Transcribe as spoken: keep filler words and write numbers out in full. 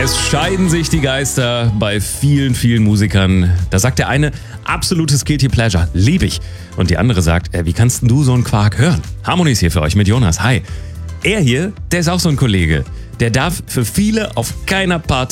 Es scheiden sich die Geister bei vielen, vielen Musikern. Da sagt der eine, absolutes Guilty Pleasure, lieb ich. Und die andere sagt, äh, wie kannst denn du so einen Quark hören? Harmony ist hier für euch mit Jonas. Hi. Er hier, der ist auch so ein Kollege. Der darf für viele auf keiner Party